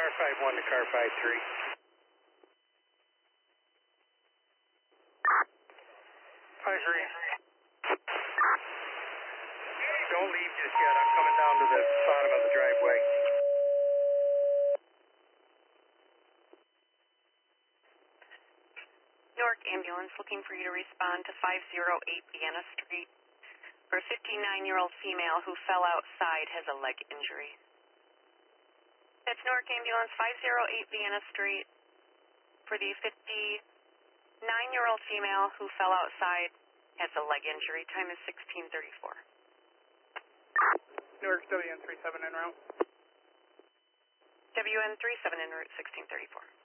car 5-1 to car 5-3. 5-3. Don't leave just yet. I'm coming down to the bottom of the driveway. Newark ambulance looking for you to respond to 508 Vienna Street for a 59-year-old female who fell outside, has a leg injury. That's Newark ambulance 508 Vienna Street for the 59-year-old female who fell outside, has a leg injury. Time is 16:34. Newark WN37 en route. WN37 en route 16:34.